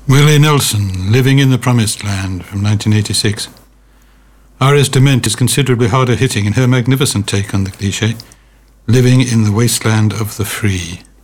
Willie Nelson, Living in the Promised Land, from 1986. Iris DeMent is considerably harder hitting in her magnificent take on the cliché, Living in the Wasteland of the Free.